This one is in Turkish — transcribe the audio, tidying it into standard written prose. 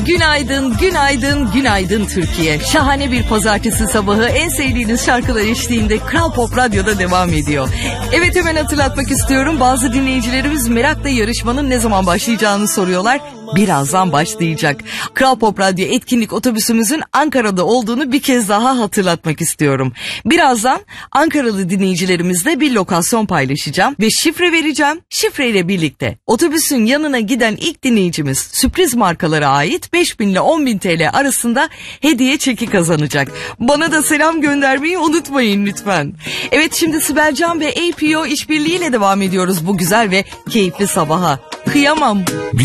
Günaydın, günaydın, günaydın Türkiye. Şahane bir pazartesi sabahı en sevdiğiniz şarkılar eşliğinde Kral Pop Radyo'da devam ediyor. Evet, hemen hatırlatmak istiyorum. Bazı dinleyicilerimiz merakla yarışmanın ne zaman başlayacağını soruyorlar. Birazdan başlayacak. Kral Pop Radyo etkinlik otobüsümüzün Ankara'da olduğunu bir kez daha hatırlatmak istiyorum. Birazdan Ankaralı dinleyicilerimizle bir lokasyon paylaşacağım ve şifre vereceğim. Şifreyle birlikte otobüsün yanına giden ilk dinleyicimiz sürpriz markalara ait 5.000 ile 10.000 TL arasında hediye çeki kazanacak. Bana da selam göndermeyi unutmayın lütfen. Evet, şimdi Sibel Can ve APO işbirliğiyle devam ediyoruz bu güzel ve keyifli sabaha. Kıyamam. Bir